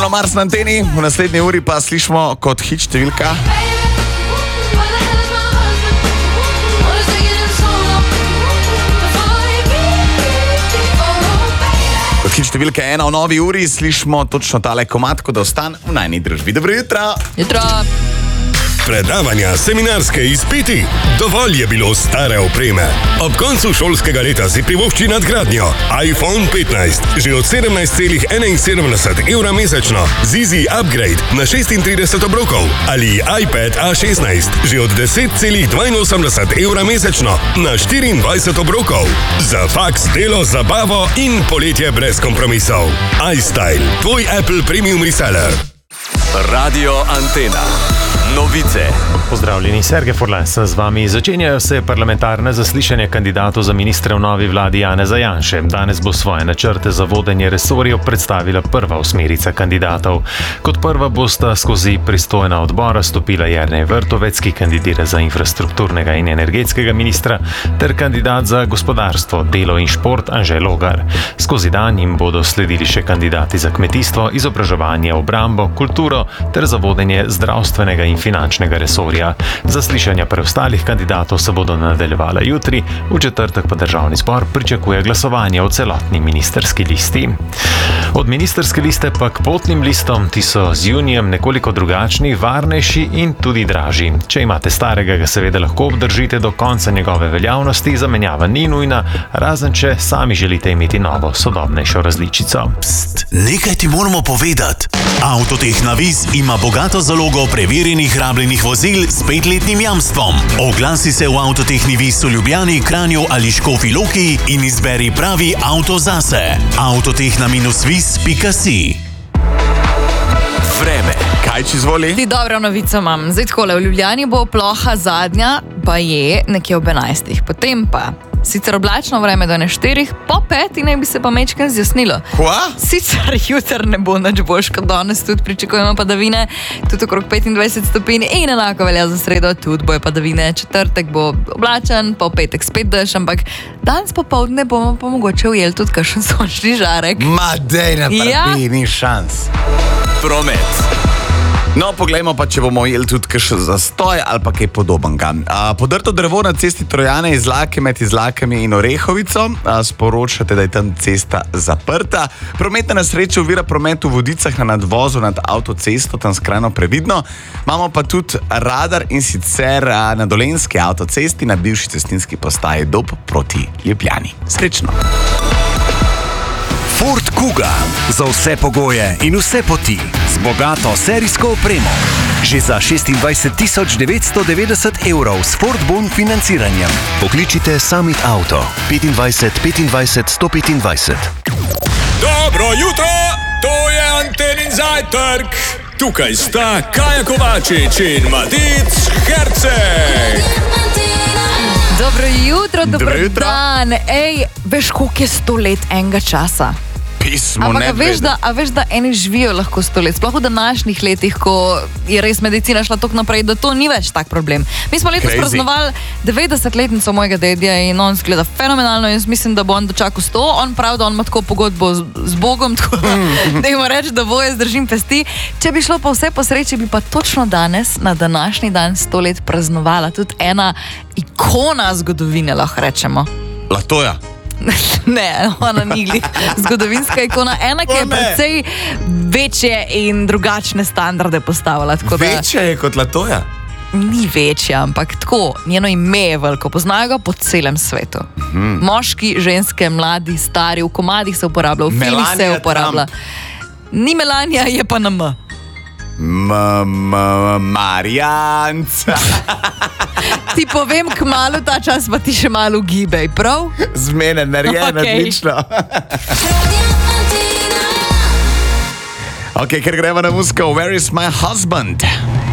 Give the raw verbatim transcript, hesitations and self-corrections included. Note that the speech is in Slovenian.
Bruno Mars na anteni, v naslednji uri pa slišimo kot hit številka. Kot hit številka ena v novi uri slišimo točno tale komad, ko da ostan v najni družbi. Dobro jutro! Jutro! Predavanja, seminarske izpiti. Dovolj je bilo stare opreme. Ob koncu šolskega leta si privošči nadgradnjo. iPhone petnajst, že od sedemnajst celih enainsedemdeset evra mesečno. Z Easy Upgrade na šestintrideset obrokov. Ali iPad A šestnajst, že od deset celih dvainosemdeset evra mesečno. Na štiriindvajset obrokov. Za faks, delo, zabavo in poletje brez kompromisov. iStyle, tvoj Apple Premium Reseller. Radio Antena. Novice. Pozdravljeni, Sergej Furlan sem z vami. Začenjajo se parlamentarne zaslišanja kandidatov za ministre v novi vladi Janeza Janše. Danes bo svoje načrte za vodenje resorjev predstavila prva osmerica kandidatov. Kot prva bosta skozi pristojna odbora stopila Jernej Vrtovec, ki kandidira za infrastrukturnega in energetskega ministra, ter kandidat za gospodarstvo, delo in šport Anže Logar. Skozi dan jim bodo sledili še kandidati za kmetijstvo, izobraževanje, obrambo, kulturo ter za vodenje zdravstvenega in finančnega resorja. Zaslišanja preostalih kandidatov se bodo nadaljevala jutri, v četrtek pa državni zbor pričakuje glasovanje o celotni ministerski listi. Od ministerske liste pa k potnim listom, ti so z junijem nekoliko drugačni, varnejši in tudi dražji. Če imate starega, ga seveda lahko obdržite do konca njegove veljavnosti, zamenjava ni nujna, razen če sami želite imeti novo, sodobnejšo različico. Pst, nekaj ti moramo povedati. Avtotehna Viz ima bogato zalogo preverjenih rabljenih vozil s petletnim jamstvom. Oglasi se v Avtotehni Viz v Ljubljani, Kranju ali Škofji Loki in izberi pravi avto zase. avtotehna viz pika si. Vreme. Kaj če zvoli? Ti dobro novico imam. Zdaj takole, v Ljubljani bo ploha zadnja, pa je nekje ob enajstih. Potem pa sicer oblačno vreme do ene štirih, po peti naj bi se pa mečken zjasnilo. Kva? Sicer jutr ne bo nič boljš kot danes, tudi pričakujemo padavine, tudi okrog petindvajset stopinj in enako velja za sredo, tudi bojo padavine. Četrtek bo oblačen, po petek spet dež, ampak danes popoldne bomo pa mogoče ujeli tudi kakšen sončni žarek. Ma dej na prvi, Ja. ni šans. Promet. No, poglejmo pa, če bomo ujeli tudi kakšen zastoj ali pa kaj podobnega. A, podrto drevo na cesti Trojane iz Lake med Izlakami in Orehovico. A, sporočate, da je tam cesta zaprta. Prometna nesreča ovira promet v Vodicah na nadvozu nad avtocesto, tam skrajno previdno. Imamo pa tudi radar in sicer a, na Dolenjski avtocesti na bivši cestninski postaji Dob proti Ljubljani. Srečno! Ford Kuga. Za vse pogoje in vse poti. Z bogato serijsko opremo. Že za šestindvajset tisoč devetsto devetdeset evrov s Ford Bon financiranjem. Pokličite Summit Auto. petindvajset petindvajset sto petindvajset. Dobro jutro, to je Antenin zajtrk. Tukaj sta Kaja Kovačič in Matic Herceg. Dobro jutro, dobro Dobro jutro. dan. Ej, veš, koliko je sto let enega časa? Pismo Ampak ne a veš, vedem. da, a veš, da eni živijo lahko sto let, sploh v današnjih letih, ko je res medicina šla toliko naprej, da to ni več tak problem. Mi smo letos Crazy. praznovali devetdesetletnico mojega dedja in on zgleda fenomenalno. Jaz mislim, da bo on dočakal sto. On pravi, da on ima tako pogodbo z, z Bogom, tako da dajmo reči, da bo jaz držim pesti. Če bi šlo pa vse po sreči, bi pa točno danes, na današnji dan, sto let praznovala tudi ena ikona zgodovine, lahko rečemo. Latoja. Ne, ona ni glih zgodovinska ikona. Ena, ki je O, ne. precej večje in drugačne standarde postavila. Tako da Večja je kot Latoja. ni večja, ampak tako, njeno ime je veliko, poznajo ga po celem svetu. Hmm. Moški, ženske, mladi, stari, v komadih se uporablja, v filmih se Melania uporablja. Ni Melanija, je pa na M. Marjanca. Ti povem kmalu ta čas, pa ti še malo gibej, prav? Zmene, narejeno, Okej. odlično. Ok, ker gremo na muziko Where is my husband?